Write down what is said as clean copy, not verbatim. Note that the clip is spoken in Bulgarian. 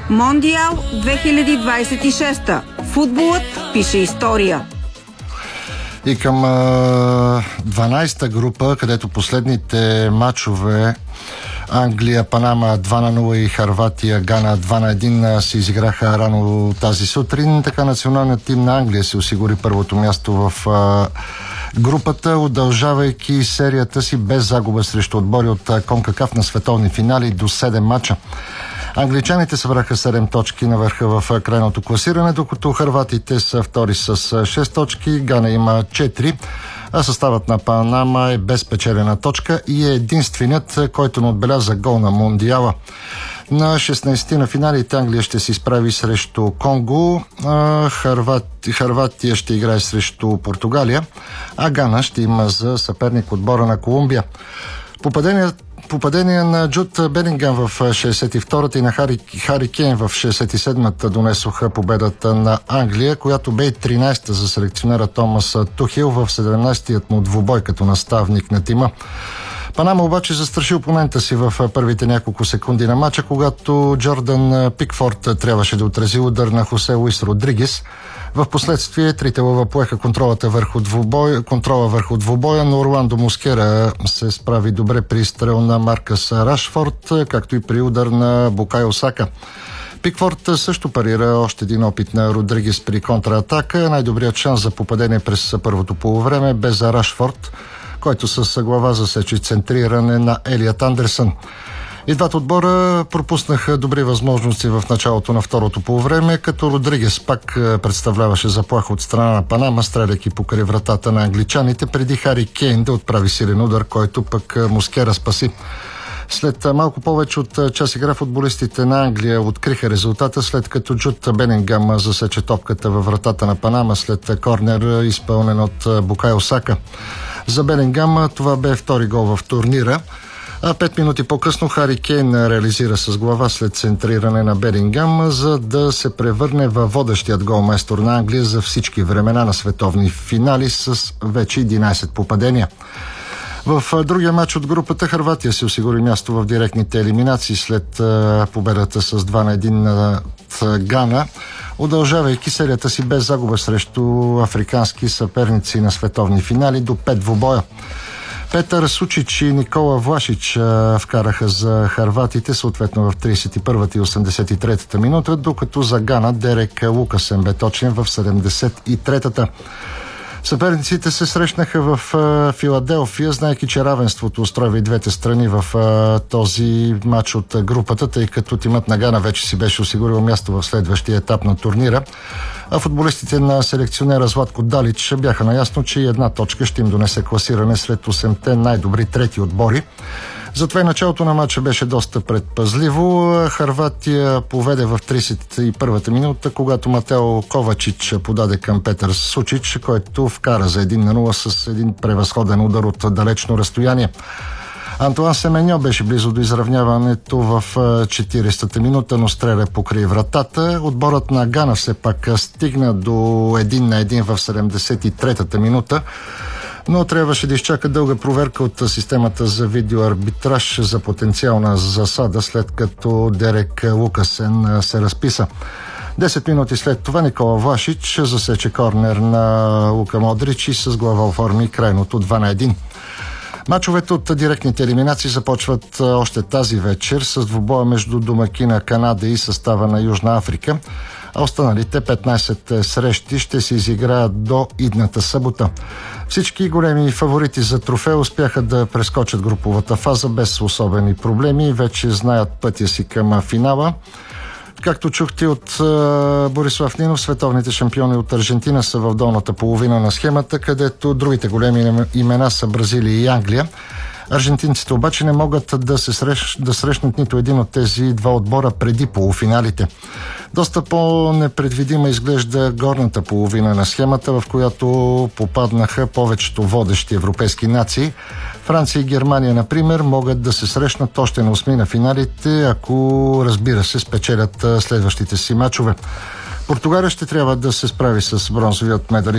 Мондиал 2026. Футболът пише история. И към 12-та група, където последните матчове Англия, Панама 2-0 и Хърватия, Гана 2-1 се изиграха рано тази сутрин. Така националният тим на Англия се осигури първото място в групата, удължавайки серията си без загуба срещу отбори от Конкакаф на световни финали до 7 мача. Англичаните събраха 7 точки на върха в крайното класиране, докато хърватите са втори с 6 точки, Гана има 4, а съставът на Панама е без печелена точка и е единственият, който не отбеляза гол на Мондиала. На 16 на финалите Англия ще се изправи срещу Конго, Хърватия ще играе срещу Португалия, а Гана ще има за съперник отбора на Колумбия. Попадение на Джуд Белингъм в 62-та и на Хари Кейн в 67-та донесоха победата на Англия, която бе 13-та за селекционера Томас Тухил в 17-тият му двубой като наставник на тима. Панама обаче застраши опонента си в първите няколко секунди на матча, когато Джордан Пикфорд трябваше да отрази удар на Хосе Луис Родригес. В последствие трите лъва поеха контрола върху двубоя, но Орландо Москера се справи добре при стрел на Маркъс Рашфорд, както и при удар на Букайо Сака. Пикфорд също парира още един опит на Родригес при контратака. Най-добрият шанс за попадение през първото полувреме бе за Рашфорд, който с глава засече центриране на Елият Андерсън. И двата отбора пропуснаха добри възможности в началото на второто полувреме, като Родригес пак представляваше заплаха от страна на Панама, стреляйки покрай вратата на англичаните, преди Хари Кейн да отправи силен удар, който пък Москера спаси. След малко повече от час игра футболистите на Англия откриха резултата, след като Джуд Белингъм засече топката във вратата на Панама след корнер, изпълнен от Букайо Сака. За Белингъм това бе втори гол в турнира, а 5 минути по-късно Хари Кейн реализира с глава след центриране на Белингъм, за да се превърне във водещият голмайстор на Англия за всички времена на световни финали с вече 11 попадения. В другия матч от групата Хърватия се осигури място в директните елиминации след победата с 2-1 над Гана, удължавайки серията си без загуба срещу африкански съперници на световни финали до 5 двубоя. Петър Сучич и Никола Влашич вкараха за хърватите съответно в 31-та и 83-та минута, докато за Гана Дерек Лукасен бе точен в 73-та. Съперниците се срещнаха в Филаделфия, знайки, че равенството устройва и двете страни в този матч от групата, тъй като тимът на Гана вече си беше осигурил място в следващия етап на турнира. А футболистите на селекционера Златко Далич бяха наясно, че една точка ще им донесе класиране сред 8-те най-добри трети отбори. Затова и началото на матча беше доста предпазливо. Хърватия поведе в 31-та минута, когато Матео Ковачич подаде към Петър Сучич, който вкара за 1-0 с един превъзходен удар от далечно разстояние. Антуан Семеньо беше близо до изравняването в 40-та минута, но стреля покрай вратата. Отборът на Гана все пак стигна до 1-1 в 73-та минута, но трябваше да изчака дълга проверка от системата за видеоарбитраж за потенциална засада, след като Дерек Лукасен се разписа. 10 минути след това Никола Влашич засече корнер на Лука Модрич и с глава оформи крайното 2-1. Мачовете от директните елиминации започват още тази вечер с двубоя между домакина Канада и състава на Южна Африка, а останалите 15 срещи ще се изиграят до идната събота. Всички големи фаворити за трофея успяха да прескочат груповата фаза без особени проблеми и вече знаят пътя си към финала. Както чухте от Борислав Нинов, световните шампиони от Аржентина са в долната половина на схемата, където другите големи имена са Бразилия и Англия. Аржентинците обаче не могат да срещнат нито един от тези два отбора преди полуфиналите. Доста по-непредвидима изглежда горната половина на схемата, в която попаднаха повечето водещи европейски нации. Франция и Германия, например, могат да се срещнат още на 8 на финалите, ако, разбира се, спечелят следващите си мачове. Португалия ще трябва да се справи с бронзовият медалист